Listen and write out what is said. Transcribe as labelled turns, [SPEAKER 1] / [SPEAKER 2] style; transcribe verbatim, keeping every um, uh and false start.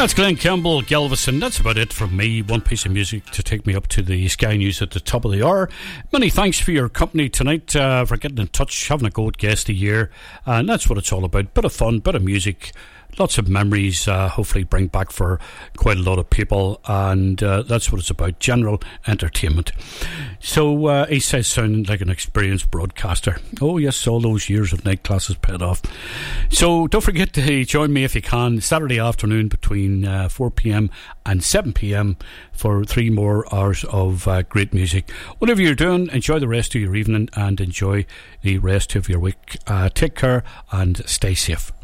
[SPEAKER 1] That's Glenn Campbell, Galveston. That's about it from me. One piece of music to take me up to the Sky News at the top of the hour. Many thanks for your company tonight, uh, for getting in touch, having a go at Guest of the Year. And that's what it's all about. Bit of fun, bit of music. Lots of memories, uh, hopefully bring back for quite a lot of people, and uh, that's what it's about, general entertainment. So uh, he says, sounding like an experienced broadcaster. Oh yes, all those years of night classes paid off. So don't forget to join me if you can, Saturday afternoon between uh, four p.m. and seven p.m. for three more hours of uh, great music. Whatever you're doing, enjoy the rest of your evening and enjoy the rest of your week. Uh, take care and stay safe.